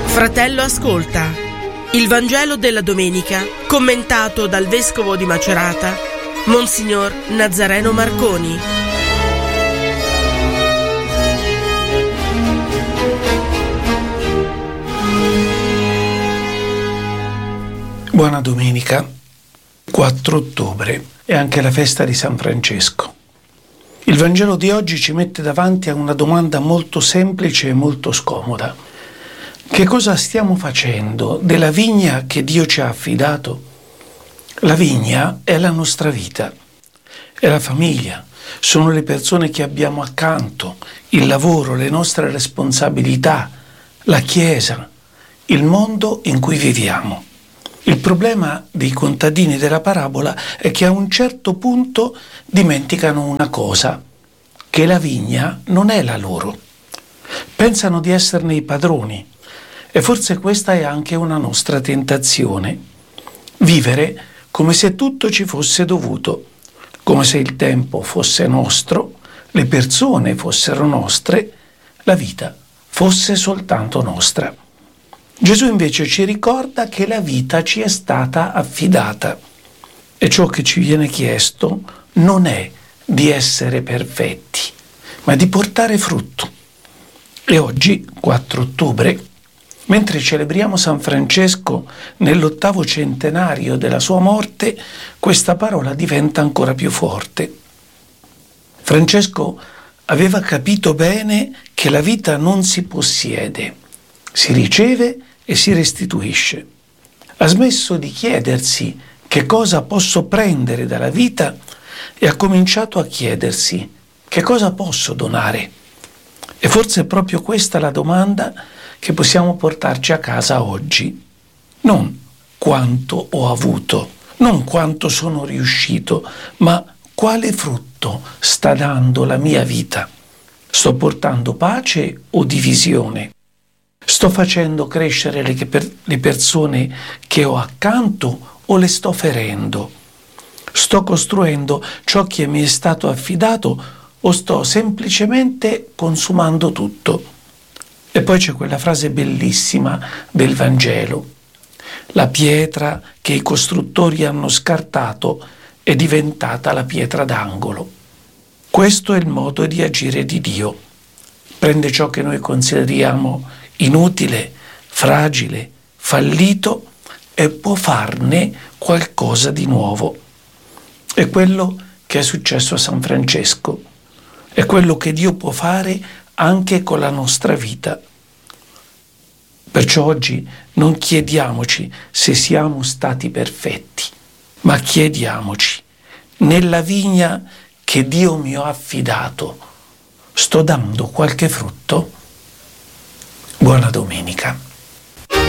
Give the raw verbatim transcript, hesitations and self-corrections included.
Fratello ascolta, il Vangelo della domenica commentato dal Vescovo di Macerata, Monsignor Nazareno Marconi. Buona domenica, quattro ottobre, è anche la festa di San Francesco. Il Vangelo di oggi ci mette davanti a una domanda molto semplice e molto scomoda. Che cosa stiamo facendo della vigna che Dio ci ha affidato? La vigna è la nostra vita, è la famiglia, sono le persone che abbiamo accanto, il lavoro, le nostre responsabilità, la Chiesa, il mondo in cui viviamo. Il problema dei contadini della parabola è che a un certo punto dimenticano una cosa, che la vigna non è la loro. Pensano di esserne i padroni. E forse questa è anche una nostra tentazione. Vivere come se tutto ci fosse dovuto, come se il tempo fosse nostro, le persone fossero nostre, la vita fosse soltanto nostra. Gesù invece ci ricorda che la vita ci è stata affidata e ciò che ci viene chiesto non è di essere perfetti, ma di portare frutto. E oggi, quattro ottobre, mentre celebriamo San Francesco nell'ottavo centenario della sua morte, questa parola diventa ancora più forte. Francesco aveva capito bene che la vita non si possiede, si riceve e si restituisce. Ha smesso di chiedersi che cosa posso prendere dalla vita e ha cominciato a chiedersi che cosa posso donare. E forse è proprio questa la domanda che possiamo portarci a casa oggi. Non quanto ho avuto, non quanto sono riuscito, ma quale frutto sta dando la mia vita. Sto portando pace o divisione? Sto facendo crescere le, per, le persone che ho accanto o le sto ferendo? Sto costruendo ciò che mi è stato affidato o sto semplicemente consumando tutto? E poi c'è quella frase bellissima del Vangelo. La pietra che i costruttori hanno scartato è diventata la pietra d'angolo. Questo è il modo di agire di Dio. Prende ciò che noi consideriamo inutile, fragile, fallito e può farne qualcosa di nuovo. È quello che è successo a San Francesco. È quello che Dio può fare anche con la nostra vita. Perciò oggi non chiediamoci se siamo stati perfetti, ma chiediamoci, nella vigna che Dio mi ha affidato, sto dando qualche frutto? Buona domenica.